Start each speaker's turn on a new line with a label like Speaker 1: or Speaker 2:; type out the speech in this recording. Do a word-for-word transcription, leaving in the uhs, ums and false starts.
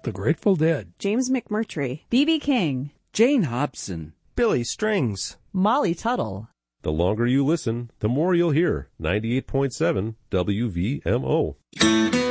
Speaker 1: The Grateful Dead,
Speaker 2: James McMurtry,
Speaker 3: B B King,
Speaker 4: Jane Hobson,
Speaker 5: Billy Strings,
Speaker 3: Molly Tuttle.
Speaker 6: The longer you listen, the more you'll hear. ninety-eight point seven W V M O.